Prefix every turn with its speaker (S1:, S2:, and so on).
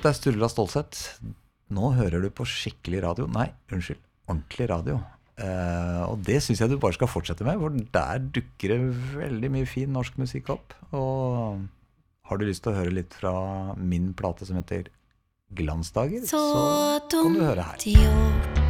S1: Dette Sturla Stålsett. Nå hører du på skikkelig radio. Nei, unnskyld, ordentlig radio. Og det synes jeg du bare skal fortsette med, for der dukker det veldig mye fin norsk musikk opp. Og har du lyst til å høre litt fra min plate som heter Glansdager, så kan du høre her.